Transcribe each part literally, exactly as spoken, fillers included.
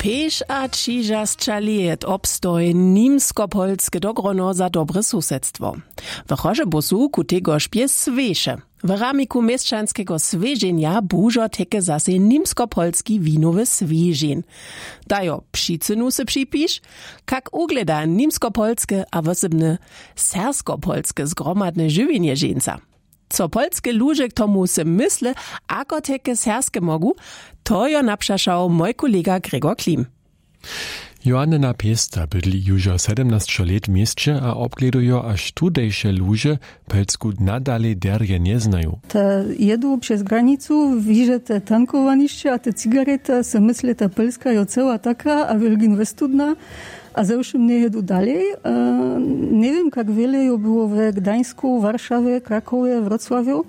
Pěš a čižasča liet obstoj nimsko-polske dogrono za dobre susedstwo. W Chožebusu ku tego špies sveše. W ramiku mieszczańskiego sveženja bužo teke zase nimsko-polski winowy svežin. Dajo przycynu se připiš, kak ugleda nimsko-polskie a wosebne sersko-polskie zgromadne żywienie ženca. Co polskie ludzie k tomu se mysle, ako teke serske mogu, to jo napšašał mój kolega Gregor Klim. Joanna Piesta bydli już siedemnaście lat w mieście, a obgledują aż tudejsze ludzie polsku nadal derje nie znają. Te jedu przez granicę, widzę te tankowaniście, a te cigarety, se myślę, ta polska jo cała taka, a wielgin westudna, a zewszym nie jedu dalej. E, nie wiem, jak wiele jo było w Gdańsku, Warszawie, Krakowie, Wrocławiu.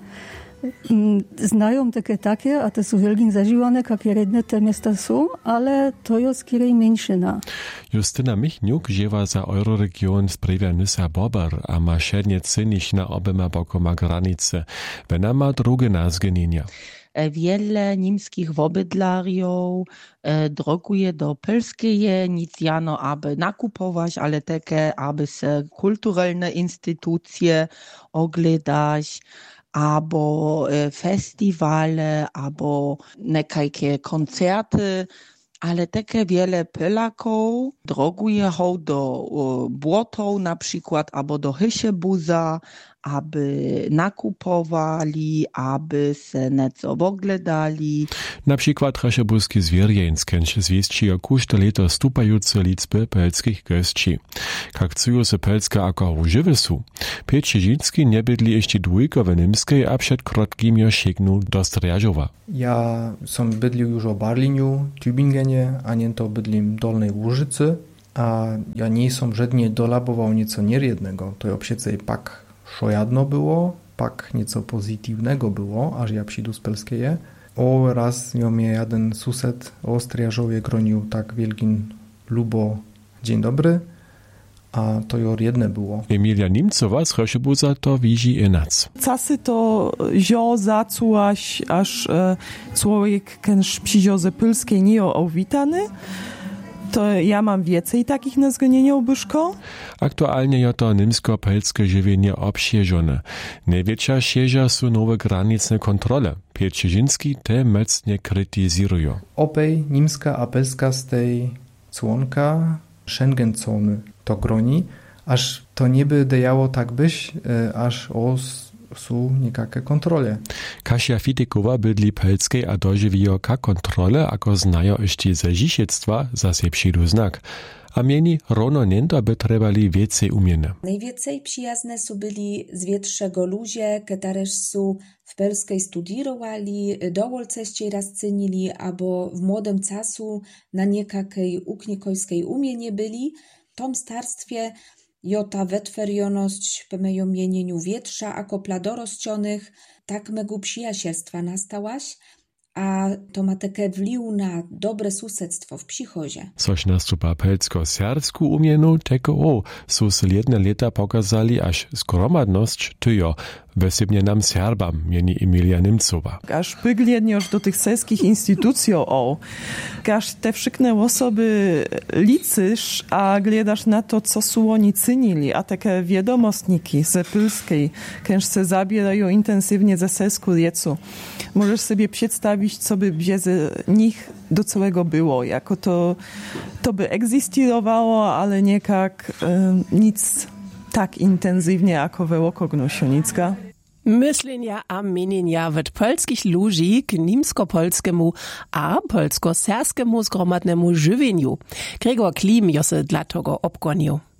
Znają takie takie, a te są wielgin zażywane, jakie redne te miasta są, ale to jest skierej mniejszyna. Justyna Michniuk żywa za Euroregion sprawia Nysa Bober, a ma średnie ceny na obema bokoma granice. Wena ma drugie nazgenienia. Wiele niemskich wobydlariów e, droguje do Polskeje, nic jano, aby nakupować, ale takie, aby se kulturalne instytucje oglądać, albo festiwale, albo nekajkie koncerty, ale takie wiele Polaków droguje do Błotów na przykład, albo do Hyšebuza, aby nakupowali, aby se nieco oglądali. Na przykład Hyšebuski zwierjens kęć zwieścijo kušte leto stupające liczby polskich gości. Jak chcą se polskie ako żywe są. Piotr Żyński nie bydli jeszcze dwójko w Niemskiej, a przed krótkim jo sięgnął do Strjażowa. Ja som bydlił już o Barliniu, Tübingenie, a nie to bydlim Dolnej Łużycy, a ja nie som żadnie dolabował nieco niejednego. To ja przecież pak szojadno było, pak nieco pozytywnego było, aż ja przyjdu z Polskeje. O raz jo mnie jeden sused o Strjażowie gronił tak wielkin lubo dzień dobry, a to jo jedne było. Emilia Nimcowa z Hyšebuza to widzi inac. Czasy to zio zacułaś, aż e, człowiek kęż przyjdzie ze Polskiej nie owitany. To ja mam więcej takich na zgonieniu Byszko. Aktualnie je to nimsko-polskie żywienie obsieżone. Największa sieża są nowe graniczne kontrole. Piotr Żyński te mocnie krytyzują. Opej nimska a polska z tej członka Schengen-zony to groni, aż to nie by dejało tak byś, aż o są niekakve kontrole. Kasia Fitikowa bydli polskiej a dożywijo ka kontrole, ako znajo jeszcze ze Žižectwa, zase przyjdu znak. A mieni rono niento by trebali więcej umienne. Najwięcej przyjazne są byli z wietrzego ludzie, które są w Polskiej studierowali, dowolceście raz cenili, albo w młodym czasu na niekakiej uknikojskiej umienie byli. W tom starstwie jota wetwerioność po mojom mienieniu wietrza, a kopla doroscionych, tak mego przyjacielstwa nastałaś, a to ma takie wliw na dobre susedstwo w przychodzie. Coś nastupa pelsko-serbsku umienu, teko o, są se jedne lata pokazali, aż skromadność tyjo, wesybnie nam Serbam, mieni Emilia Nimcowa. Aż pygledniesz do tych selskich instytucji, o, aż te wszystkie osoby licysz, a gledasz na to, co są oni cynili, a takie wiadomostniki ze Polskiej, kęż se zabierają intensywnie ze selsku wiecu. Możesz sobie przedstawić, co by bez nich do całego było, jako to, to by egzystowało, ale nie jak e, nic tak intensywnie, jako we Łokognusionicka. Myślenia a mienienia w polskich ludzi k nimsko-polskiemu a polsko-serskiemu zgromadnemu żywieniu. Gregor Klim jo se dla tego obgonił.